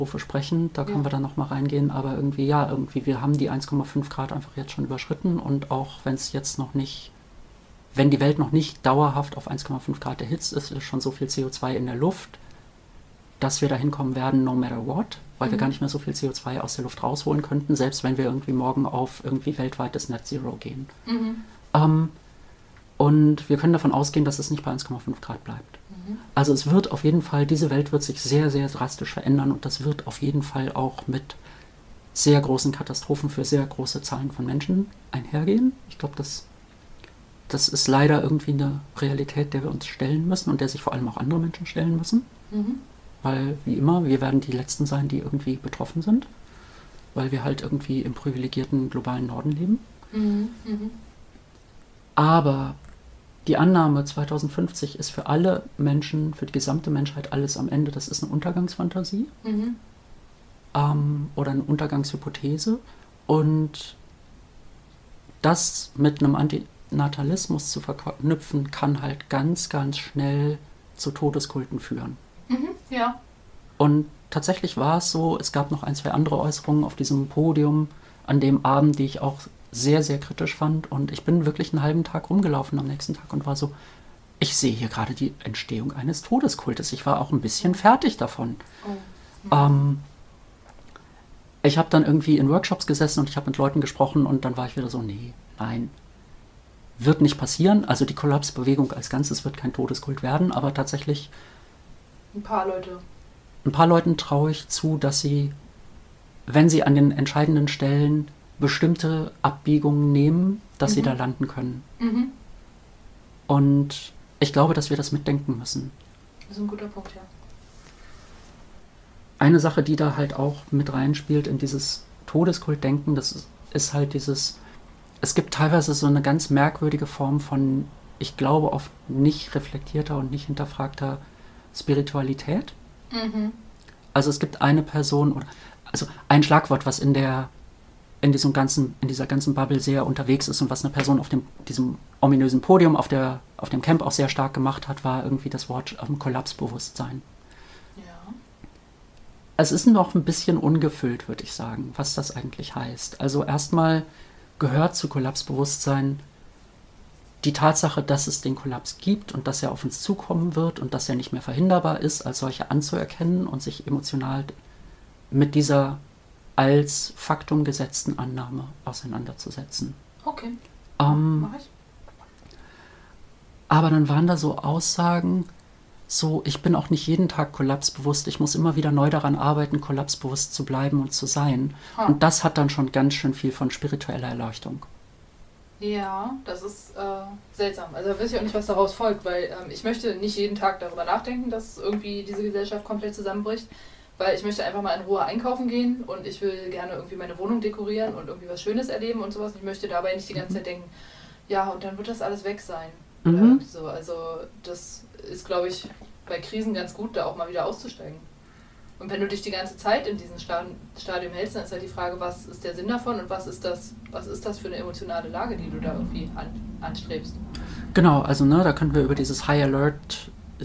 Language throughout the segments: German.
sprechen, da können wir dann nochmal reingehen, aber irgendwie, wir haben die 1,5 Grad einfach jetzt schon überschritten und auch wenn die Welt noch nicht dauerhaft auf 1,5 Grad erhitzt ist, ist schon so viel CO2 in der Luft, dass wir dahin kommen werden, no matter what, weil wir gar nicht mehr so viel CO2 aus der Luft rausholen könnten, selbst wenn wir irgendwie morgen auf irgendwie weltweites Net Zero gehen. Und wir können davon ausgehen, dass es nicht bei 1,5 Grad bleibt. Also es wird auf jeden Fall, diese Welt wird sich sehr, sehr drastisch verändern und das wird auf jeden Fall auch mit sehr großen Katastrophen für sehr große Zahlen von Menschen einhergehen. Ich glaube, das ist leider irgendwie eine Realität, der wir uns stellen müssen und der sich vor allem auch andere Menschen stellen müssen. Weil, wie immer, wir werden die Letzten sein, die irgendwie betroffen sind, weil wir halt irgendwie im privilegierten globalen Norden leben. Aber die Annahme 2050 ist für alle Menschen, für die gesamte Menschheit alles am Ende, das ist eine Untergangsfantasie oder eine Untergangshypothese. Und das mit einem Antinatalismus zu verknüpfen, kann halt ganz, ganz schnell zu Todeskulten führen. Ja. Und tatsächlich war es so, es gab noch 1, 2 andere Äußerungen auf diesem Podium an dem Abend, die ich auch sehr, sehr kritisch fand. Und ich bin wirklich einen halben Tag rumgelaufen am nächsten Tag und war so, ich sehe hier gerade die Entstehung eines Todeskultes. Ich war auch ein bisschen fertig davon. Ich habe dann irgendwie in Workshops gesessen und ich habe mit Leuten gesprochen und dann war ich wieder so, nein, wird nicht passieren. Also die Kollapsbewegung als Ganzes wird kein Todeskult werden, aber tatsächlich ein paar Leuten traue ich zu, dass sie, wenn sie an den entscheidenden Stellen bestimmte Abbiegungen nehmen, dass sie da landen können. Und ich glaube, dass wir das mitdenken müssen. Das ist ein guter Punkt, ja. Eine Sache, die da halt auch mit reinspielt in dieses Todeskultdenken, das ist halt es gibt teilweise so eine ganz merkwürdige Form von, ich glaube, oft nicht reflektierter und nicht hinterfragter Spiritualität. Also es gibt eine Person, also ein Schlagwort, was in dieser ganzen Bubble sehr unterwegs ist und was eine Person auf diesem ominösen Podium auf dem Camp auch sehr stark gemacht hat, war irgendwie das Wort Kollapsbewusstsein. Ja. Es ist noch ein bisschen ungefüllt, würde ich sagen, was das eigentlich heißt. Also erstmal gehört zu Kollapsbewusstsein die Tatsache, dass es den Kollaps gibt und dass er auf uns zukommen wird und dass er nicht mehr verhinderbar ist, als solche anzuerkennen und sich emotional mit dieser als Faktum gesetzten Annahme auseinanderzusetzen. Okay. Mach ich. Aber dann waren da so Aussagen, so, ich bin auch nicht jeden Tag kollapsbewusst, ich muss immer wieder neu daran arbeiten, kollapsbewusst zu bleiben und zu sein. Und das hat dann schon ganz schön viel von spiritueller Erleuchtung. Ja, das ist seltsam. Also da weiß ich auch nicht, was daraus folgt, weil ich möchte nicht jeden Tag darüber nachdenken, dass irgendwie diese Gesellschaft komplett zusammenbricht, weil ich möchte einfach mal in Ruhe einkaufen gehen und ich will gerne irgendwie meine Wohnung dekorieren und irgendwie was Schönes erleben und sowas. Ich möchte dabei nicht die ganze Zeit denken, ja, und dann wird das alles weg sein. Oder irgendwie so. Also das ist, glaube ich, bei Krisen ganz gut, da auch mal wieder auszusteigen. Und wenn du dich die ganze Zeit in diesem Stadium hältst, dann ist halt die Frage, was ist der Sinn davon und was ist das für eine emotionale Lage, die du da irgendwie anstrebst. Genau, also da können wir über dieses High Alert, wie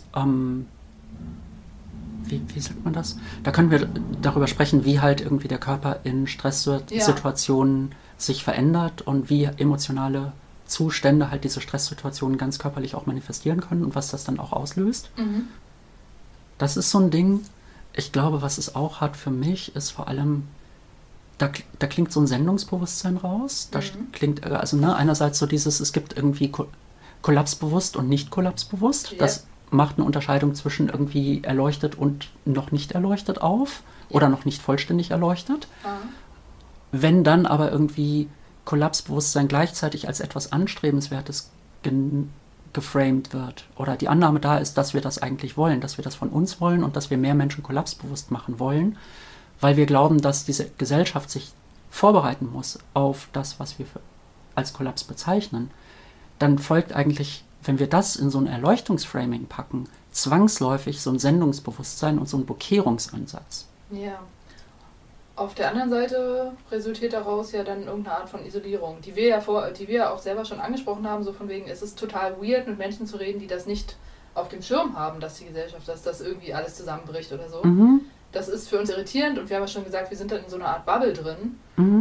sagt man das? Da können wir darüber sprechen, wie halt irgendwie der Körper in Stresssituationen sich verändert und wie emotionale Zustände halt diese Stresssituationen ganz körperlich auch manifestieren können und was das dann auch auslöst. Das ist so ein Ding. Ich glaube, was es auch hat für mich, ist vor allem, da klingt so ein Sendungsbewusstsein raus. Da klingt, also einerseits so es gibt irgendwie kollapsbewusst und nicht kollapsbewusst. Ja. Das macht eine Unterscheidung zwischen irgendwie erleuchtet und noch nicht erleuchtet auf oder noch nicht vollständig erleuchtet. Wenn dann aber irgendwie Kollapsbewusstsein gleichzeitig als etwas Anstrebenswertes geframed wird oder die Annahme da ist, dass wir das eigentlich wollen, dass wir das von uns wollen und dass wir mehr Menschen kollapsbewusst machen wollen, weil wir glauben, dass diese Gesellschaft sich vorbereiten muss auf das, was wir als Kollaps bezeichnen, dann folgt eigentlich, wenn wir das in so ein Erleuchtungsframing packen, zwangsläufig so ein Sendungsbewusstsein und so ein Bekehrungsansatz. Ja. Auf der anderen Seite resultiert daraus ja dann irgendeine Art von Isolierung, die wir ja auch selber schon angesprochen haben, so von wegen, es ist total weird, mit Menschen zu reden, die das nicht auf dem Schirm haben, dass die Gesellschaft, dass das irgendwie alles zusammenbricht oder so. das ist für uns irritierend und wir haben ja schon gesagt, wir sind dann in so einer Art Bubble drin.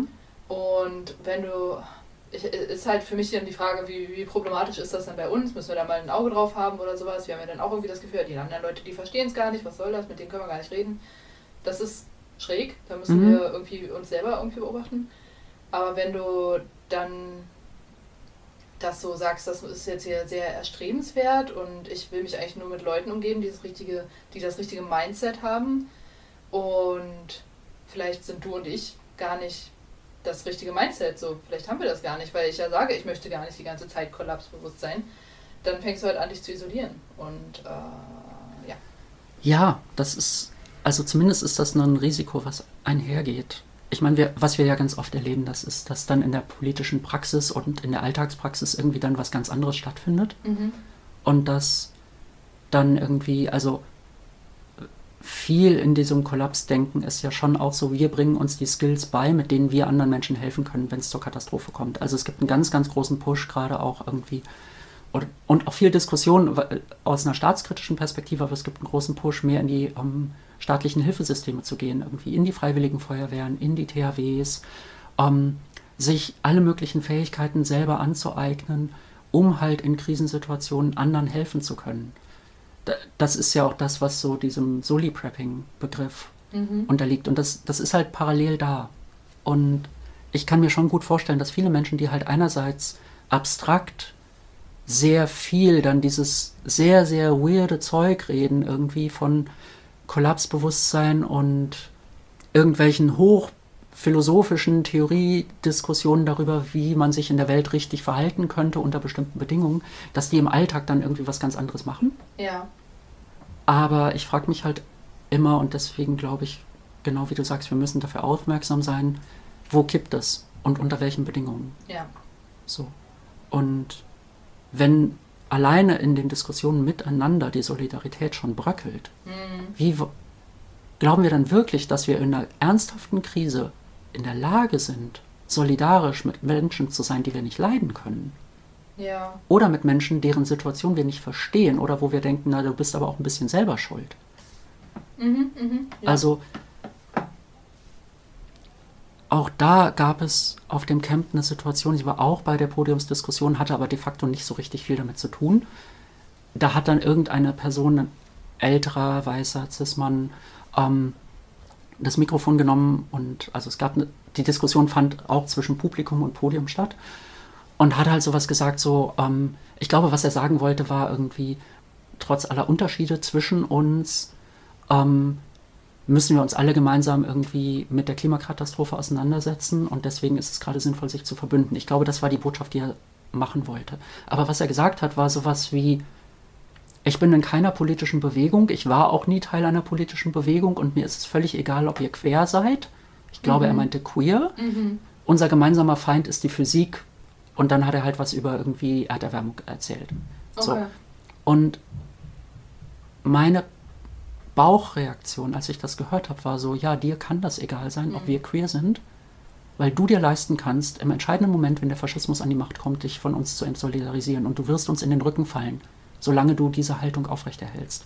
Und wenn du, ist halt für mich dann die Frage, wie problematisch ist das dann bei uns? Müssen wir da mal ein Auge drauf haben oder sowas? Wir haben ja dann auch irgendwie das Gefühl, die anderen Leute, die verstehen es gar nicht, was soll das, mit denen können wir gar nicht reden. Das ist schräg, da müssen wir irgendwie uns selber irgendwie beobachten. Aber wenn du dann das so sagst, das ist jetzt hier sehr erstrebenswert und ich will mich eigentlich nur mit Leuten umgeben, die das richtige Mindset haben und vielleicht sind du und ich gar nicht das richtige Mindset, so vielleicht haben wir das gar nicht, weil ich ja sage, ich möchte gar nicht die ganze Zeit kollapsbewusst sein, dann fängst du halt an, dich zu isolieren und ja. Ja, das ist, also zumindest ist das nur ein Risiko, was einhergeht. Ich meine, was wir ja ganz oft erleben, das ist, dass dann in der politischen Praxis und in der Alltagspraxis irgendwie dann was ganz anderes stattfindet. Und dass dann irgendwie, also viel in diesem Kollapsdenken ist ja schon auch so, wir bringen uns die Skills bei, mit denen wir anderen Menschen helfen können, wenn es zur Katastrophe kommt. Also es gibt einen ganz, ganz großen Push gerade auch irgendwie und auch viel Diskussion aus einer staatskritischen Perspektive, aber es gibt einen großen Push, mehr in die staatlichen Hilfesysteme zu gehen, irgendwie in die Freiwilligen Feuerwehren, in die THWs, sich alle möglichen Fähigkeiten selber anzueignen, um halt in Krisensituationen anderen helfen zu können. Das ist ja auch das, was so diesem Soli-Prepping-Begriff unterliegt. Und das ist halt parallel da. Und ich kann mir schon gut vorstellen, dass viele Menschen, die halt einerseits abstrakt sehr viel dann dieses sehr, sehr weirde Zeug reden, irgendwie von Kollapsbewusstsein und irgendwelchen hochphilosophischen Theoriediskussionen darüber, wie man sich in der Welt richtig verhalten könnte unter bestimmten Bedingungen, dass die im Alltag dann irgendwie was ganz anderes machen. Ja. Aber ich frage mich halt immer, und deswegen glaube ich, genau wie du sagst, wir müssen dafür aufmerksam sein, wo kippt es und unter welchen Bedingungen. Ja. So. Und wenn alleine in den Diskussionen miteinander die Solidarität schon bröckelt, wie glauben wir dann wirklich, dass wir in einer ernsthaften Krise in der Lage sind, solidarisch mit Menschen zu sein, die wir nicht leiden können? Ja. Oder mit Menschen, deren Situation wir nicht verstehen oder wo wir denken, na, du bist aber auch ein bisschen selber schuld. Ja. Also auch da gab es auf dem Camp eine Situation, ich war auch bei der Podiumsdiskussion, hatte aber de facto nicht so richtig viel damit zu tun. Da hat dann irgendeine Person, ein älterer, weißer Cis-Mann, das Mikrofon genommen und also die Diskussion fand auch zwischen Publikum und Podium statt und hat halt sowas gesagt, so, ich glaube, was er sagen wollte, war irgendwie, trotz aller Unterschiede zwischen uns, müssen wir uns alle gemeinsam irgendwie mit der Klimakatastrophe auseinandersetzen und deswegen ist es gerade sinnvoll, sich zu verbünden. Ich glaube, das war die Botschaft, die er machen wollte. Aber was er gesagt hat, war sowas wie, ich bin in keiner politischen Bewegung, ich war auch nie Teil einer politischen Bewegung und mir ist es völlig egal, ob ihr quer seid. Ich glaube, er meinte queer. Unser gemeinsamer Feind ist die Physik und dann hat er halt was über irgendwie Erderwärmung erzählt. Okay. So. Und meine Bauchreaktion, als ich das gehört habe, war so, ja, dir kann das egal sein, ob wir queer sind, weil du dir leisten kannst, im entscheidenden Moment, wenn der Faschismus an die Macht kommt, dich von uns zu entsolidarisieren und du wirst uns in den Rücken fallen, solange du diese Haltung aufrechterhältst.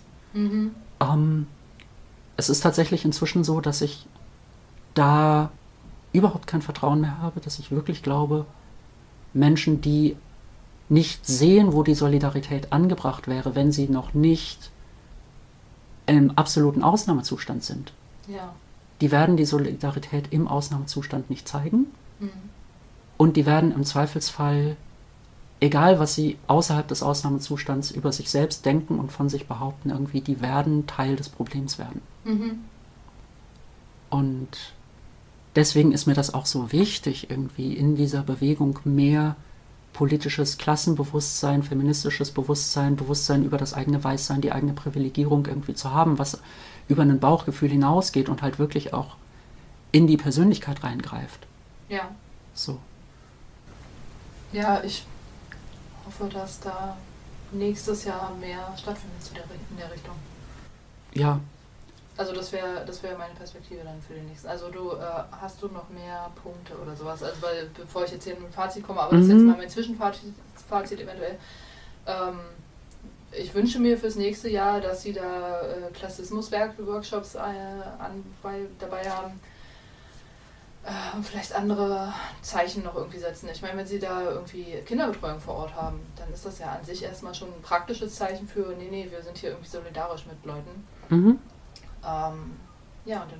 Es ist tatsächlich inzwischen so, dass ich da überhaupt kein Vertrauen mehr habe, dass ich wirklich glaube, Menschen, die nicht sehen, wo die Solidarität angebracht wäre, wenn sie noch nicht im absoluten Ausnahmezustand sind. Ja. Die werden die Solidarität im Ausnahmezustand nicht zeigen und die werden im Zweifelsfall, egal was sie außerhalb des Ausnahmezustands über sich selbst denken und von sich behaupten, irgendwie, die werden Teil des Problems werden. Und deswegen ist mir das auch so wichtig, irgendwie in dieser Bewegung mehr politisches Klassenbewusstsein, feministisches Bewusstsein, Bewusstsein über das eigene Weißsein, die eigene Privilegierung irgendwie zu haben, was über ein Bauchgefühl hinausgeht und halt wirklich auch in die Persönlichkeit reingreift. Ja. So. Ja, ich hoffe, dass da nächstes Jahr mehr stattfindet in der Richtung. Ja. Also das wäre meine Perspektive dann für den nächsten. Also hast du noch mehr Punkte oder sowas? Also weil, bevor ich jetzt hier mit dem Fazit komme, aber das ist jetzt mal mein Zwischenfazit eventuell. ich wünsche mir fürs nächste Jahr, dass sie da Klassismus-Workshops dabei haben. Und vielleicht andere Zeichen noch irgendwie setzen. Ich meine, wenn sie da irgendwie Kinderbetreuung vor Ort haben, dann ist das ja an sich erstmal schon ein praktisches Zeichen für, nee, wir sind hier irgendwie solidarisch mit Leuten. Mhm. Ja, und dann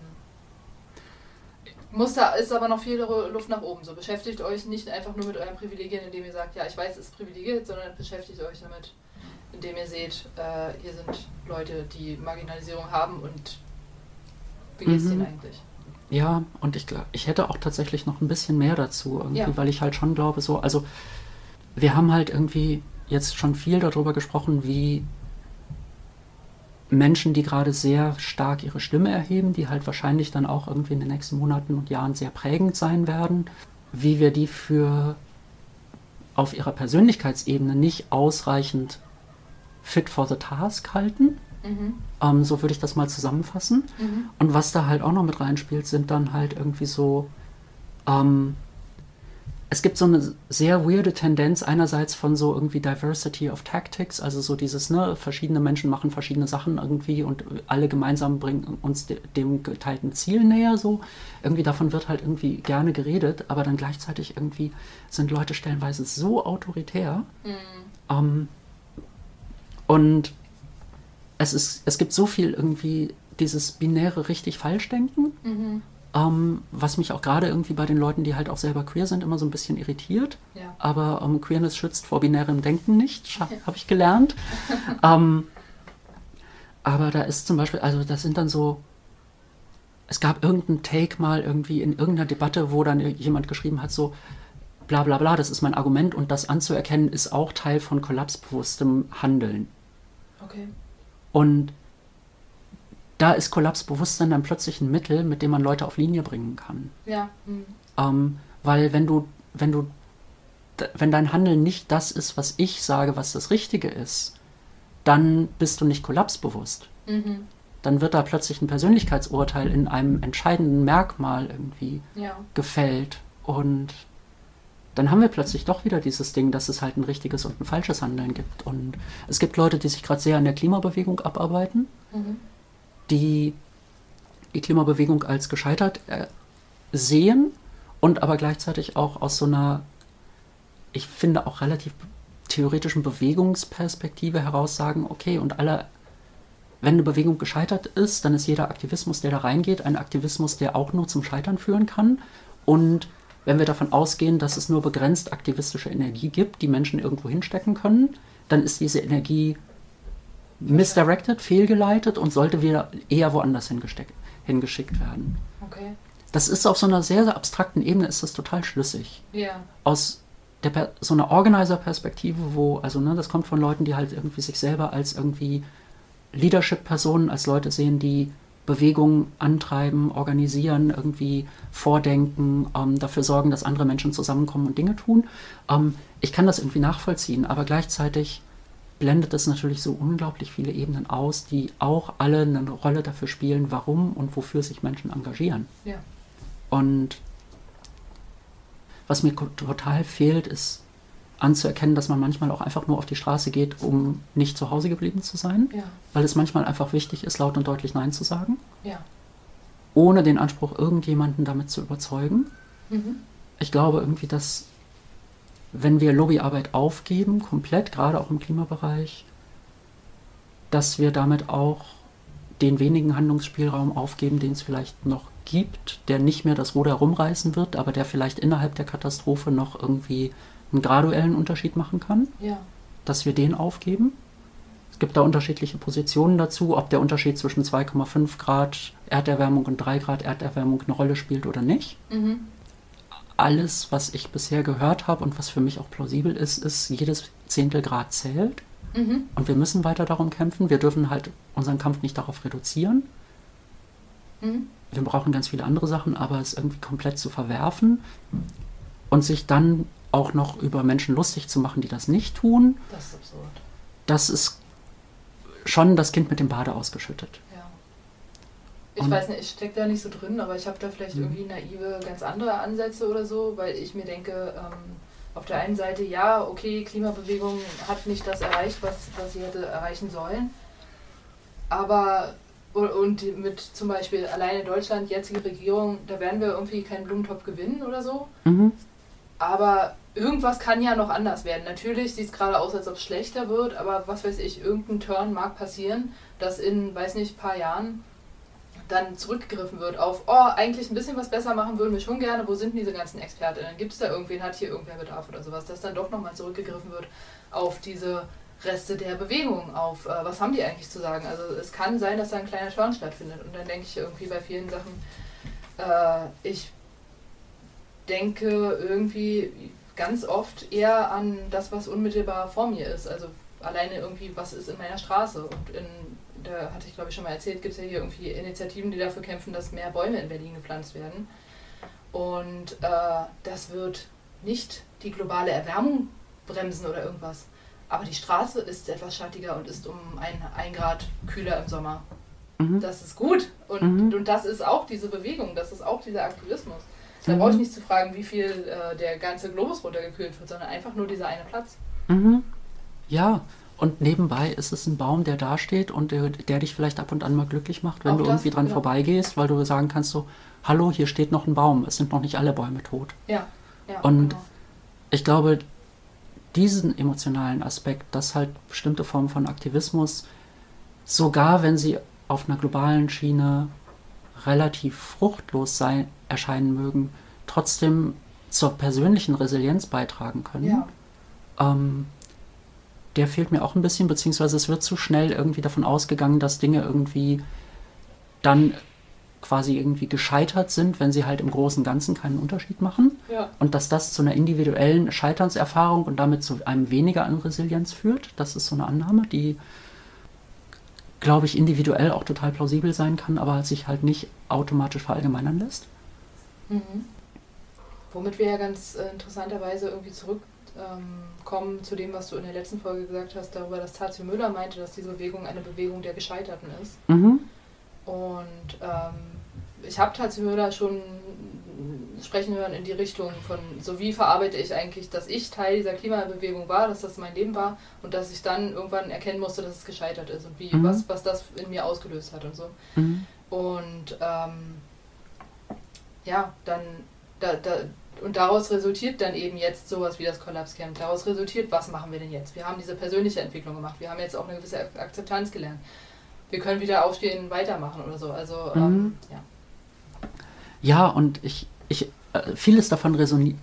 ist aber noch viel Luft nach oben. So, beschäftigt euch nicht einfach nur mit euren Privilegien, indem ihr sagt, ja, ich weiß, es ist privilegiert, sondern beschäftigt euch damit, indem ihr seht, hier sind Leute, die Marginalisierung haben und wie geht's denen eigentlich? Ja, und ich hätte auch tatsächlich noch ein bisschen mehr dazu, irgendwie, weil ich halt schon glaube, also wir haben halt irgendwie jetzt schon viel darüber gesprochen, wie Menschen, die gerade sehr stark ihre Stimme erheben, die halt wahrscheinlich dann auch irgendwie in den nächsten Monaten und Jahren sehr prägend sein werden, wie wir die für auf ihrer Persönlichkeitsebene nicht ausreichend fit for the task halten. So würde ich das mal zusammenfassen. Und was da halt auch noch mit reinspielt, sind dann halt irgendwie so, es gibt so eine sehr weirde Tendenz einerseits von so irgendwie Diversity of Tactics, also so dieses, verschiedene Menschen machen verschiedene Sachen irgendwie und alle gemeinsam bringen uns dem geteilten Ziel näher, so. Irgendwie davon wird halt irgendwie gerne geredet, aber dann gleichzeitig irgendwie sind Leute stellenweise so autoritär. Und es gibt so viel irgendwie dieses binäre richtig-falsch-Denken, was mich auch gerade irgendwie bei den Leuten, die halt auch selber queer sind, immer so ein bisschen irritiert. Ja. Aber Queerness schützt vor binärem Denken nicht, habe ich gelernt. Aber da ist zum Beispiel, also das sind dann so, es gab irgendeinen Take mal irgendwie in irgendeiner Debatte, wo dann jemand geschrieben hat, so bla bla bla, das ist mein Argument und das anzuerkennen ist auch Teil von kollapsbewusstem Handeln. Okay. Und da ist Kollapsbewusstsein dann plötzlich ein Mittel, mit dem man Leute auf Linie bringen kann. Ja. Weil wenn dein Handeln nicht das ist, was ich sage, was das Richtige ist, dann bist du nicht kollapsbewusst. Dann wird da plötzlich ein Persönlichkeitsurteil in einem entscheidenden Merkmal irgendwie gefällt. Und dann haben wir plötzlich doch wieder dieses Ding, dass es halt ein richtiges und ein falsches Handeln gibt. Und es gibt Leute, die sich gerade sehr an der Klimabewegung abarbeiten, die Klimabewegung als gescheitert sehen und aber gleichzeitig auch aus so einer, ich finde, auch relativ theoretischen Bewegungsperspektive heraus sagen, okay, und wenn eine Bewegung gescheitert ist, dann ist jeder Aktivismus, der da reingeht, ein Aktivismus, der auch nur zum Scheitern führen kann. Und wenn wir davon ausgehen, dass es nur begrenzt aktivistische Energie gibt, die Menschen irgendwo hinstecken können, dann ist diese Energie misdirected, fehlgeleitet und sollte wieder eher woanders hingeschickt werden. Okay. Das ist auf so einer sehr, sehr abstrakten Ebene ist das total schlüssig. Ja. Aus so einer Organizer-Perspektive, wo, also das kommt von Leuten, die halt irgendwie sich selber als irgendwie Leadership-Personen, als Leute sehen, die Bewegungen antreiben, organisieren, irgendwie vordenken, dafür sorgen, dass andere Menschen zusammenkommen und Dinge tun. Ich kann das irgendwie nachvollziehen, aber gleichzeitig blendet es natürlich so unglaublich viele Ebenen aus, die auch alle eine Rolle dafür spielen, warum und wofür sich Menschen engagieren. Ja. Und was mir total fehlt, ist anzuerkennen, dass man manchmal auch einfach nur auf die Straße geht, um nicht zu Hause geblieben zu sein, weil es manchmal einfach wichtig ist, laut und deutlich Nein zu sagen, ohne den Anspruch, irgendjemanden damit zu überzeugen. Ich glaube irgendwie, dass wenn wir Lobbyarbeit aufgeben, komplett, gerade auch im Klimabereich, dass wir damit auch den wenigen Handlungsspielraum aufgeben, den es vielleicht noch gibt, der nicht mehr das Ruder rumreißen wird, aber der vielleicht innerhalb der Katastrophe noch irgendwie einen graduellen Unterschied machen kann, dass wir den aufgeben. Es gibt da unterschiedliche Positionen dazu, ob der Unterschied zwischen 2,5 Grad Erderwärmung und 3 Grad Erderwärmung eine Rolle spielt oder nicht. Alles, was ich bisher gehört habe und was für mich auch plausibel ist, jedes Zehntelgrad zählt. Und wir müssen weiter darum kämpfen. Wir dürfen halt unseren Kampf nicht darauf reduzieren. Wir brauchen ganz viele andere Sachen, aber es irgendwie komplett zu verwerfen und sich dann auch noch über Menschen lustig zu machen, die das nicht tun, das ist absurd. Das ist schon das Kind mit dem Bade ausgeschüttet. Ja. Ich weiß nicht, ich stecke da nicht so drin, aber ich habe da vielleicht irgendwie naive, ganz andere Ansätze oder so, weil ich mir denke, auf der einen Seite, ja, okay, Klimabewegung hat nicht das erreicht, was sie hätte erreichen sollen. Aber, und mit zum Beispiel alleine Deutschland, jetzige Regierung, da werden wir irgendwie keinen Blumentopf gewinnen oder so. Mhm. Aber irgendwas kann ja noch anders werden. Natürlich sieht es gerade aus, als ob es schlechter wird, aber was weiß ich, irgendein Turn mag passieren, dass in, weiß nicht, ein paar Jahren dann zurückgegriffen wird auf, oh, eigentlich ein bisschen was besser machen würden wir schon gerne, wo sind denn diese ganzen ExpertInnen? Gibt es da irgendwen, hat hier irgendwer Bedarf oder sowas, dass dann doch nochmal zurückgegriffen wird auf diese Reste der Bewegung, auf was haben die eigentlich zu sagen? Also es kann sein, dass da ein kleiner Turn stattfindet und dann denke ich irgendwie bei vielen Sachen, ich denke irgendwie ganz oft eher an das, was unmittelbar vor mir ist, also alleine irgendwie, was ist in meiner Straße und da hatte ich glaube ich schon mal erzählt, gibt es ja hier irgendwie Initiativen, die dafür kämpfen, dass mehr Bäume in Berlin gepflanzt werden. Und das wird nicht die globale Erwärmung bremsen oder irgendwas. Aber die Straße ist etwas schattiger und ist um 1 Grad kühler im Sommer. Mhm. Das ist gut. Und das ist auch diese Bewegung, das ist auch dieser Aktivismus. Da brauche ich nicht zu fragen, wie viel der ganze Globus runtergekühlt wird, sondern einfach nur dieser eine Platz. Mhm. Ja. Und nebenbei ist es ein Baum, der da steht und der dich vielleicht ab und an mal glücklich macht, wenn auch du irgendwie dran vorbeigehst, weil du sagen kannst so, hallo, hier steht noch ein Baum, es sind noch nicht alle Bäume tot. Ja, und genau. Ich glaube, diesen emotionalen Aspekt, dass halt bestimmte Formen von Aktivismus, sogar wenn sie auf einer globalen Schiene relativ fruchtlos erscheinen mögen, trotzdem zur persönlichen Resilienz beitragen können. Ja. Der fehlt mir auch ein bisschen, beziehungsweise es wird zu schnell irgendwie davon ausgegangen, dass Dinge irgendwie dann quasi irgendwie gescheitert sind, wenn sie halt im Großen und Ganzen keinen Unterschied machen. Ja. Und dass das zu einer individuellen Scheiternserfahrung und damit zu einem weniger an Resilienz führt. Das ist so eine Annahme, die, glaube ich, individuell auch total plausibel sein kann, aber sich halt nicht automatisch verallgemeinern lässt. Mhm. Womit wir ja ganz interessanterweise irgendwie kommen zu dem, was du in der letzten Folge gesagt hast, darüber, dass Tadzio Müller meinte, dass diese Bewegung eine Bewegung der Gescheiterten ist. Mhm. Und ich habe Tadzio Müller schon sprechen hören in die Richtung von, so wie verarbeite ich eigentlich, dass ich Teil dieser Klimabewegung war, dass das mein Leben war und dass ich dann irgendwann erkennen musste, dass es gescheitert ist und wie, was das in mir ausgelöst hat und so. Mhm. Und ja, dann und daraus resultiert dann eben jetzt sowas wie das Collapse-Camp. Daraus resultiert, was machen wir denn jetzt? Wir haben diese persönliche Entwicklung gemacht. Wir haben jetzt auch eine gewisse Akzeptanz gelernt. Wir können wieder aufstehen, weitermachen oder so. Also, ja. Ja, und vieles davon resoniert.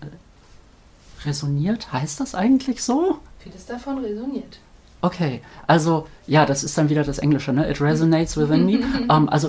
Heißt das eigentlich so? Vieles davon resoniert. Okay, also, ja, das ist dann wieder das Englische, ne? It resonates within me. Also,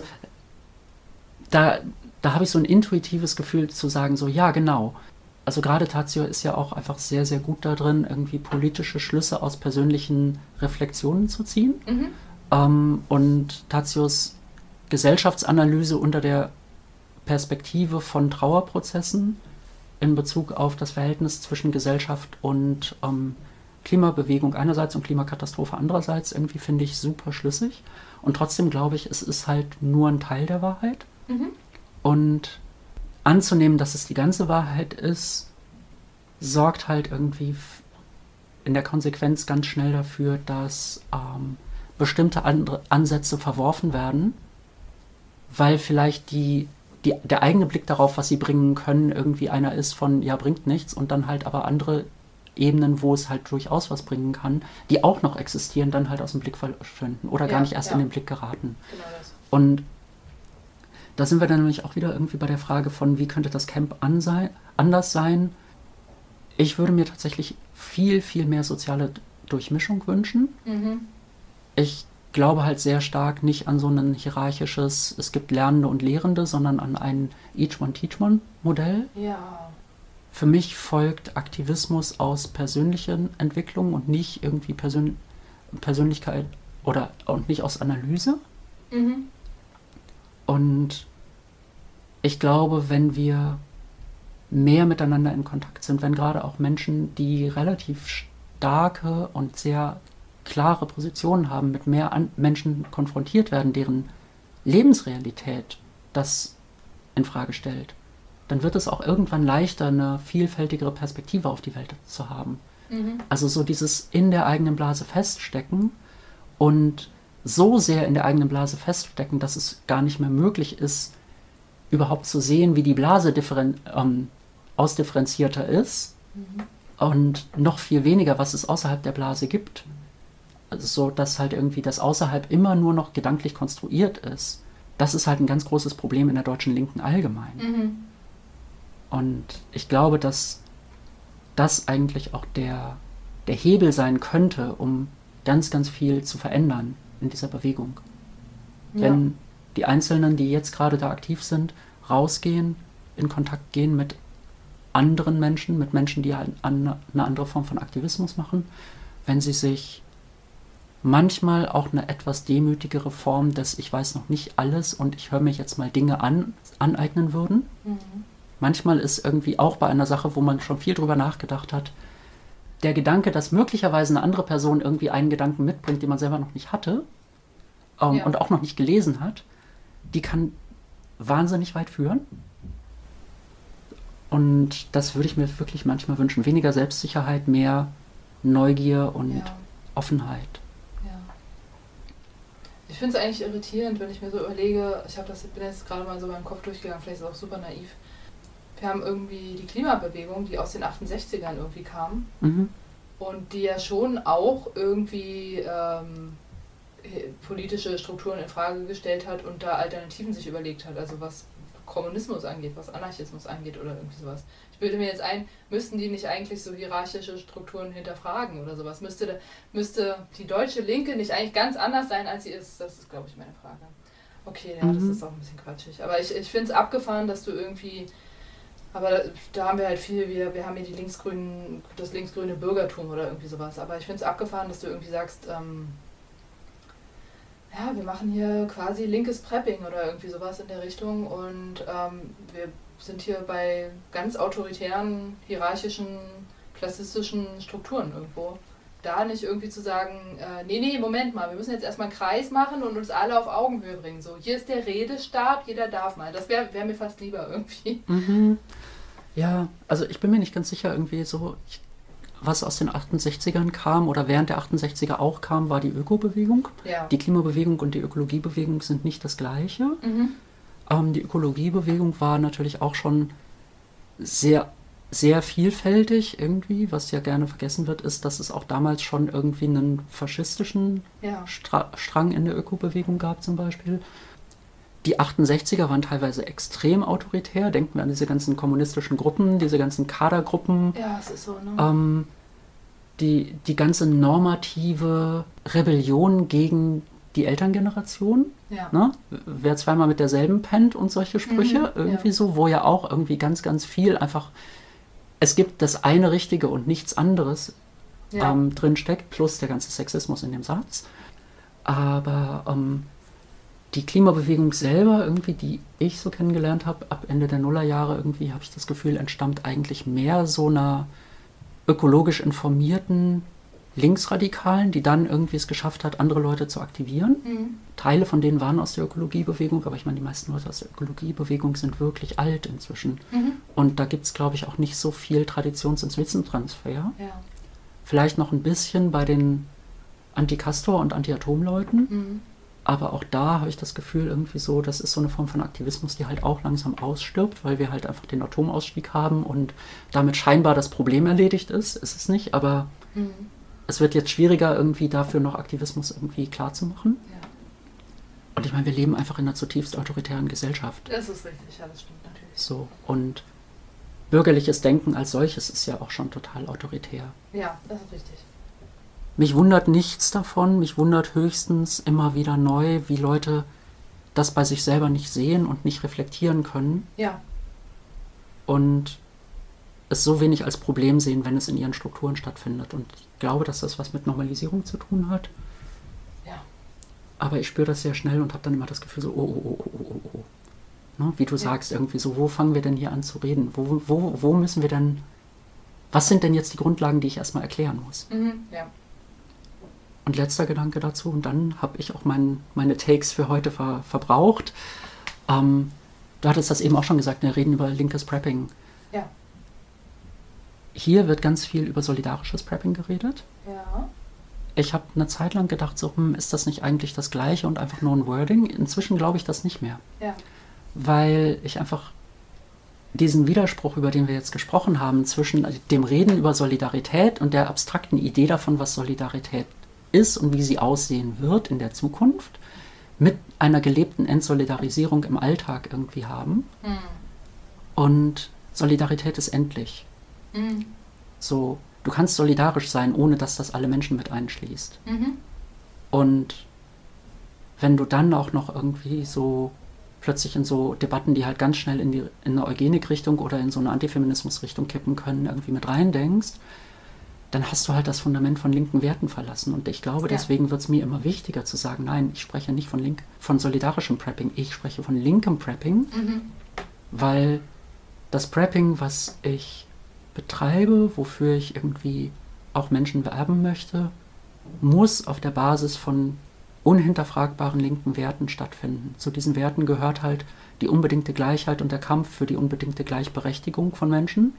da habe ich so ein intuitives Gefühl zu sagen, so, ja, genau. Also gerade Tadzio ist ja auch einfach sehr, sehr gut da drin, irgendwie politische Schlüsse aus persönlichen Reflexionen zu ziehen. Und Tadzios Gesellschaftsanalyse unter der Perspektive von Trauerprozessen in Bezug auf das Verhältnis zwischen Gesellschaft und Klimabewegung einerseits und Klimakatastrophe andererseits, irgendwie finde ich super schlüssig. Und trotzdem glaube ich, es ist halt nur ein Teil der Wahrheit. Und anzunehmen, dass es die ganze Wahrheit ist, sorgt halt irgendwie in der Konsequenz ganz schnell dafür, dass bestimmte andere Ansätze verworfen werden, weil vielleicht der eigene Blick darauf, was sie bringen können, irgendwie einer ist von, ja, bringt nichts, und dann halt aber andere Ebenen, wo es halt durchaus was bringen kann, die auch noch existieren, dann halt aus dem Blick verschwinden oder gar nicht erst in den Blick geraten. Genau das. Und da sind wir dann nämlich auch wieder irgendwie bei der Frage von, wie könnte das Camp anders sein? Ich würde mir tatsächlich viel, viel mehr soziale Durchmischung wünschen. Ich glaube halt sehr stark nicht an so ein hierarchisches, es gibt Lernende und Lehrende, sondern an ein Each-One-Teach-One-Modell. Ja. Für mich folgt Aktivismus aus persönlichen Entwicklungen und nicht irgendwie Persönlichkeit und nicht aus Analyse. Und ich glaube, wenn wir mehr miteinander in Kontakt sind, wenn gerade auch Menschen, die relativ starke und sehr klare Positionen haben, mit mehr Menschen konfrontiert werden, deren Lebensrealität das in Frage stellt, dann wird es auch irgendwann leichter, eine vielfältigere Perspektive auf die Welt zu haben. Also so dieses in der eigenen Blase feststecken und so sehr in der eigenen Blase feststecken, dass es gar nicht mehr möglich ist, überhaupt zu sehen, wie die Blase ausdifferenzierter ist und noch viel weniger, was es außerhalb der Blase gibt. Also so, dass halt irgendwie das Außerhalb immer nur noch gedanklich konstruiert ist. Das ist halt ein ganz großes Problem in der deutschen Linken allgemein. Und ich glaube, dass das eigentlich auch der Hebel sein könnte, um ganz, ganz viel zu verändern in dieser Bewegung. Ja. Wenn die Einzelnen, die jetzt gerade da aktiv sind, rausgehen, in Kontakt gehen mit anderen Menschen, mit Menschen, die halt eine andere Form von Aktivismus machen, wenn sie sich manchmal auch eine etwas demütigere Form des ich weiß noch nicht alles und ich höre mir jetzt mal Dinge aneignen würden. Manchmal ist irgendwie auch bei einer Sache, wo man schon viel drüber nachgedacht hat, der Gedanke, dass möglicherweise eine andere Person irgendwie einen Gedanken mitbringt, den man selber noch nicht hatte und auch noch nicht gelesen hat, die kann wahnsinnig weit führen. Und das würde ich mir wirklich manchmal wünschen. Weniger Selbstsicherheit, mehr Neugier und Offenheit. Ja. Ich finde es eigentlich irritierend, wenn ich mir so überlege, bin jetzt gerade mal so beim Kopf durchgegangen, vielleicht ist es auch super naiv. Wir haben irgendwie die Klimabewegung, die aus den 68ern irgendwie kam und die ja schon auch irgendwie politische Strukturen in Frage gestellt hat und da Alternativen sich überlegt hat, also was Kommunismus angeht, was Anarchismus angeht oder irgendwie sowas. Ich bilde mir jetzt ein, müssten die nicht eigentlich so hierarchische Strukturen hinterfragen oder sowas? Müsste die deutsche Linke nicht eigentlich ganz anders sein, als sie ist? Das ist, glaube ich, meine Frage. Okay, ja, das ist auch ein bisschen quatschig. Aber ich finde es abgefahren, dass du irgendwie... Aber da haben wir halt viel, wir haben hier das linksgrüne Bürgertum oder irgendwie sowas. Aber ich finde es abgefahren, dass du irgendwie sagst, wir machen hier quasi linkes Prepping oder irgendwie sowas in der Richtung und wir sind hier bei ganz autoritären, hierarchischen, klassistischen Strukturen irgendwo. Da nicht irgendwie zu sagen, nee, Moment mal, wir müssen jetzt erstmal einen Kreis machen und uns alle auf Augenhöhe bringen. So, hier ist der Redestab, jeder darf mal. Das wär mir fast lieber irgendwie. Ja, also ich bin mir nicht ganz sicher irgendwie so, was aus den 68ern kam oder während der 68er auch kam, war die Ökobewegung. Ja. Die Klimabewegung und die Ökologiebewegung sind nicht das Gleiche. Die Ökologiebewegung war natürlich auch schon sehr, sehr vielfältig irgendwie. Was ja gerne vergessen wird, ist, dass es auch damals schon irgendwie einen faschistischen Strang in der Ökobewegung gab zum Beispiel. Die 68er waren teilweise extrem autoritär. Denken wir an diese ganzen kommunistischen Gruppen, diese ganzen Kadergruppen. Ja, es ist so, ne? Die ganze normative Rebellion gegen die Elterngeneration. Ja. Ne? Wer zweimal mit derselben pennt und solche Sprüche. Irgendwie so, wo ja auch irgendwie ganz, ganz viel einfach... Es gibt das eine Richtige und nichts anderes drin steckt, plus der ganze Sexismus in dem Satz. Aber... die Klimabewegung selber, irgendwie, die ich so kennengelernt habe, ab Ende der Nullerjahre irgendwie, habe ich das Gefühl, entstammt eigentlich mehr so einer ökologisch informierten Linksradikalen, die dann irgendwie es geschafft hat, andere Leute zu aktivieren. Teile von denen waren aus der Ökologiebewegung, aber ich meine, die meisten Leute aus der Ökologiebewegung sind wirklich alt inzwischen. Und da gibt es, glaube ich, auch nicht so viel Traditions- und Wissenstransfer. Ja. Vielleicht noch ein bisschen bei den Anti-Castor- und Anti-Atom-Leuten. Aber auch da habe ich das Gefühl irgendwie so, das ist so eine Form von Aktivismus, die halt auch langsam ausstirbt, weil wir halt einfach den Atomausstieg haben und damit scheinbar das Problem erledigt ist. Ist es nicht, aber es wird jetzt schwieriger, irgendwie dafür noch Aktivismus irgendwie klarzumachen. Ja. Und ich meine, wir leben einfach in einer zutiefst autoritären Gesellschaft. Das ist richtig, ja, das stimmt natürlich. So, und bürgerliches Denken als solches ist ja auch schon total autoritär. Ja, das ist richtig. Mich wundert nichts davon, mich wundert höchstens immer wieder neu, wie Leute das bei sich selber nicht sehen und nicht reflektieren können. Ja. Und es so wenig als Problem sehen, wenn es in ihren Strukturen stattfindet. Und ich glaube, dass das was mit Normalisierung zu tun hat. Ja. Aber ich spüre das sehr schnell und habe dann immer das Gefühl so, oh. Ne? Wie du sagst, irgendwie so, wo fangen wir denn hier an zu reden? Wo müssen wir denn, was sind denn jetzt die Grundlagen, die ich erstmal erklären muss? Ja. Und letzter Gedanke dazu, und dann habe ich auch meine Takes für heute verbraucht. Du hattest das eben auch schon gesagt, wir reden über linkes Prepping. Ja. Hier wird ganz viel über solidarisches Prepping geredet. Ja. Ich habe eine Zeit lang gedacht, so, ist das nicht eigentlich das Gleiche und einfach nur ein Wording? Inzwischen glaube ich das nicht mehr. Ja. Weil ich einfach diesen Widerspruch, über den wir jetzt gesprochen haben, zwischen dem Reden über Solidarität und der abstrakten Idee davon, was Solidarität ist und wie sie aussehen wird in der Zukunft, mit einer gelebten Entsolidarisierung im Alltag irgendwie haben. Mhm. Und Solidarität ist endlich. Mhm. So, du kannst solidarisch sein, ohne dass das alle Menschen mit einschließt. Mhm. Und wenn du dann auch noch irgendwie so plötzlich in so Debatten, die halt ganz schnell in eine Eugenik-Richtung oder in so eine Antifeminismus-Richtung kippen können, irgendwie mit reindenkst, dann hast du halt das Fundament von linken Werten verlassen. Und ich glaube, deswegen wird es mir immer wichtiger zu sagen, nein, ich spreche nicht von solidarischem Prepping, ich spreche von linkem Prepping, weil das Prepping, was ich betreibe, wofür ich irgendwie auch Menschen werben möchte, muss auf der Basis von unhinterfragbaren linken Werten stattfinden. Zu diesen Werten gehört halt die unbedingte Gleichheit und der Kampf für die unbedingte Gleichberechtigung von Menschen.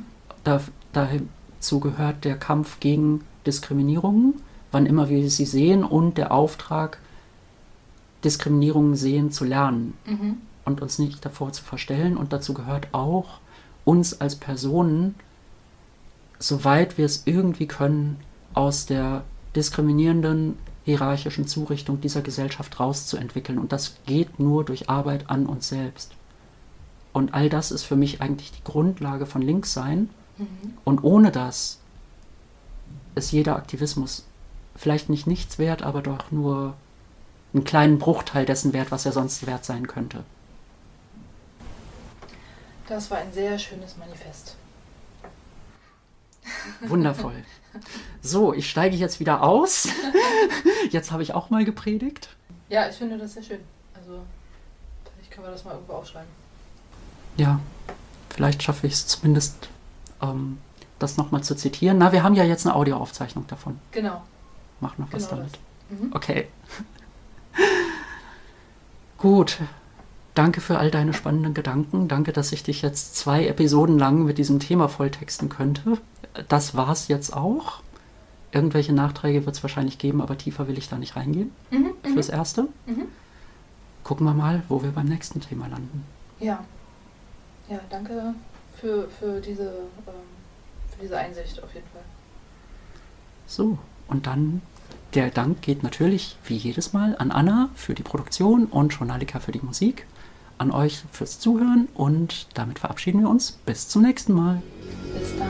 Dazu gehört der Kampf gegen Diskriminierungen, wann immer wir sie sehen, und der Auftrag, Diskriminierungen sehen zu lernen und uns nicht davor zu verstellen. Und dazu gehört auch, uns als Personen, soweit wir es irgendwie können, aus der diskriminierenden hierarchischen Zurichtung dieser Gesellschaft rauszuentwickeln. Und das geht nur durch Arbeit an uns selbst. Und all das ist für mich eigentlich die Grundlage von Linkssein. Und ohne das ist jeder Aktivismus vielleicht nicht nichts wert, aber doch nur einen kleinen Bruchteil dessen wert, was er sonst wert sein könnte. Das war ein sehr schönes Manifest. Wundervoll. So, ich steige jetzt wieder aus. Jetzt habe ich auch mal gepredigt. Ja, ich finde das sehr schön. Also, vielleicht können wir das mal irgendwo aufschreiben. Ja, vielleicht schaffe ich es zumindest, das nochmal zu zitieren. Na, wir haben ja jetzt eine Audioaufzeichnung davon. Genau. Mach noch was damit. Mhm. Okay. Gut. Danke für all deine spannenden Gedanken. Danke, dass ich dich jetzt 2 Episoden lang mit diesem Thema volltexten könnte. Das war's jetzt auch. Irgendwelche Nachträge wird es wahrscheinlich geben, aber tiefer will ich da nicht reingehen. Fürs Erste. Gucken wir mal, wo wir beim nächsten Thema landen. Ja. Ja, danke für diese Einsicht auf jeden Fall. So, und dann der Dank geht natürlich, wie jedes Mal, an Anna für die Produktion und Journalika für die Musik. An euch fürs Zuhören und damit verabschieden wir uns. Bis zum nächsten Mal.